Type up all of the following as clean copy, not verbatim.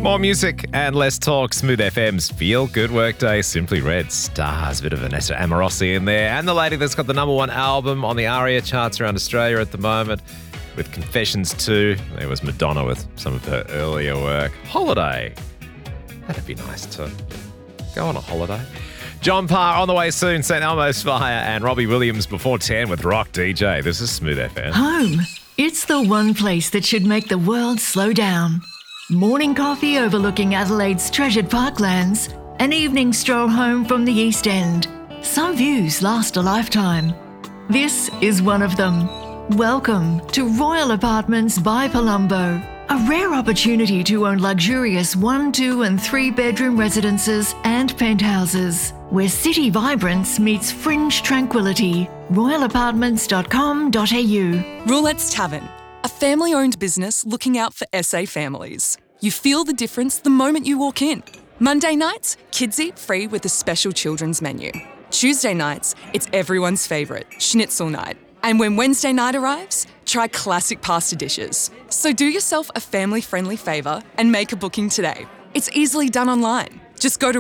More music and less talk. Smooth FM's Feel Good Workday. Simply Red stars. A bit of Vanessa Amorosi in there. And the lady that's got the number one album on the ARIA charts around Australia at the moment with Confessions 2. There was Madonna with some of her earlier work. Holiday. That'd be nice to go on a holiday. John Parr on the way soon. St. Elmo's Fire and Robbie Williams before 10 with Rock DJ. This is Smooth FM. Home. It's the one place that should make the world slow down. Morning coffee overlooking Adelaide's treasured parklands. An evening stroll home from the East End. Some views last a lifetime. This is one of them. Welcome to Royal Apartments by Palumbo. A rare opportunity to own luxurious 1, 2 and 3 bedroom residences and penthouses, where city vibrance meets fringe tranquility. royalapartments.com.au. Roulette's Tavern, a family-owned business looking out for SA families. You feel the difference the moment you walk in. Monday nights, kids eat free with a special children's menu. Tuesday nights, it's everyone's favourite, schnitzel night. And when Wednesday night arrives, try classic pasta dishes. So do yourself a family-friendly favour and make a booking today. It's easily done online. Just go to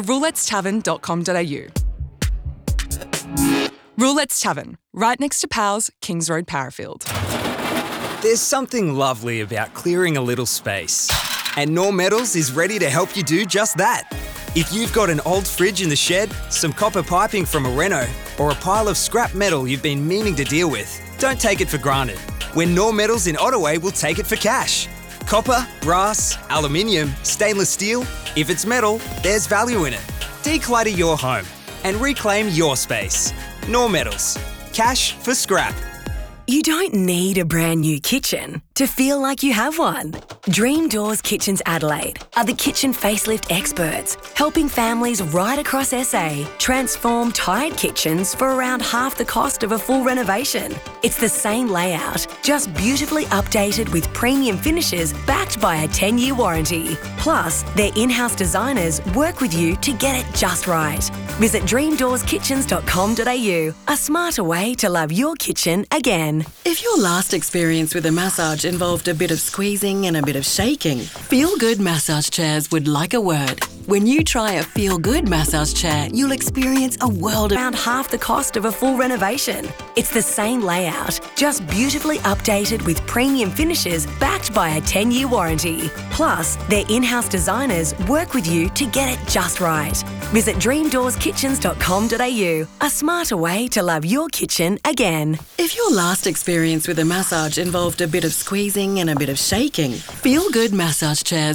roulettes.tavern.com.au. Roulette's Tavern, right next to Powell's, Kings Road, Parafield. There's something lovely about clearing a little space. And Knorr Metals is ready to help you do just that. If you've got an old fridge in the shed, some copper piping from a reno, or a pile of scrap metal you've been meaning to deal with, don't take it for granted. When Knorr Metals in Ottaway will take it for cash. Copper, brass, aluminium, stainless steel, if it's metal, there's value in it. Declutter your home and reclaim your space. Knorr Metals. Cash for scrap. You don't need a brand new kitchen to feel like you have one. Dream Doors Kitchens Adelaide are the kitchen facelift experts, helping families right across SA transform tired kitchens for around half the cost of a full renovation. It's the same layout, just beautifully updated with premium finishes backed by a 10-year warranty. Plus, their in-house designers work with you to get it just right. Visit dreamdoorskitchens.com.au, a smarter way to love your kitchen again. If your last experience with a massage involved a bit of squeezing and a bit of shaking, Feel Good Massage Chairs would like a word. When you try a Feel Good massage chair, you'll experience a world Around half the cost of a full renovation. It's the same layout, just beautifully updated with premium finishes backed by a 10-year warranty. Plus, their in-house designers work with you to get it just right. Visit dreamdoorskitchens.com.au, a smarter way to love your kitchen again. If your last experience with a massage involved a bit of squeezing and a bit of shaking, Feel Good Massage Chairs